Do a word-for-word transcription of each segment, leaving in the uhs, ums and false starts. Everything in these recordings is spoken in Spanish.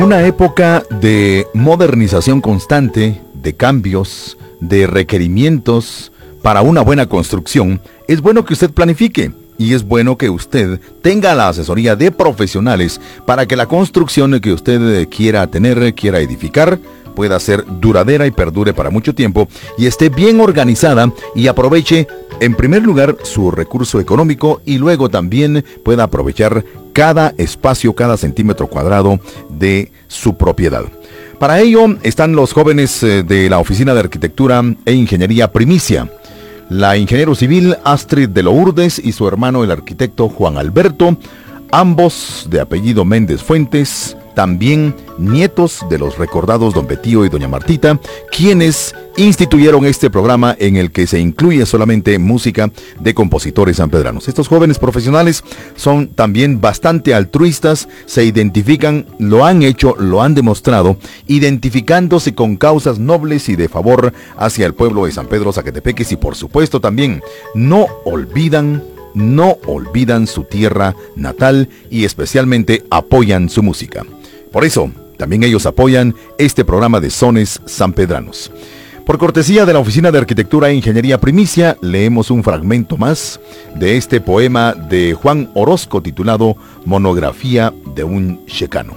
Una época de modernización constante, de cambios, de requerimientos para una buena construcción. Es bueno que usted planifique y es bueno que usted tenga la asesoría de profesionales para que la construcción que usted quiera tener, quiera edificar, pueda ser duradera y perdure para mucho tiempo y esté bien organizada y aproveche en primer lugar su recurso económico y luego también pueda aprovechar cada espacio, cada centímetro cuadrado de su propiedad. Para ello están los jóvenes de la Oficina de Arquitectura e Ingeniería Primicia, la ingeniero civil Astrid de Lourdes y su hermano el arquitecto Juan Alberto, ambos de apellido Méndez Fuentes, también nietos de los recordados don Betío y doña Martita, quienes instituyeron este programa en el que se incluye solamente música de compositores sanpedranos. Estos jóvenes profesionales son también bastante altruistas, se identifican, lo han hecho, lo han demostrado, identificándose con causas nobles y de favor hacia el pueblo de San Pedro Zacatepeques y por supuesto también no olvidan No olvidan su tierra natal y especialmente apoyan su música. Por eso, también ellos apoyan este programa de sones sanpedranos. Por cortesía de la Oficina de Arquitectura e Ingeniería Primicia, leemos un fragmento más de este poema de Juan Orozco titulado Monografía de un checano.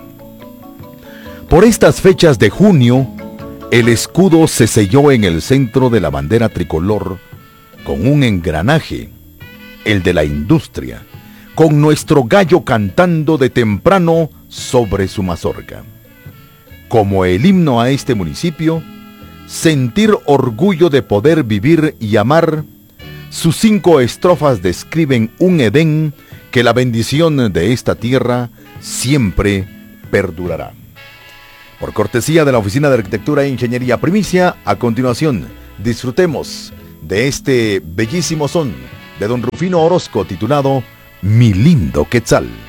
Por estas fechas de junio, el escudo se selló en el centro de la bandera tricolor con un engranaje, el de la industria, con nuestro gallo cantando de temprano sobre su mazorca. Como el himno a este municipio, sentir orgullo de poder vivir y amar, sus cinco estrofas describen un Edén que la bendición de esta tierra siempre perdurará. Por cortesía de la Oficina de Arquitectura e Ingeniería Primicia, a continuación, disfrutemos de este bellísimo son de don Rufino Orozco titulado Mi lindo Quetzal.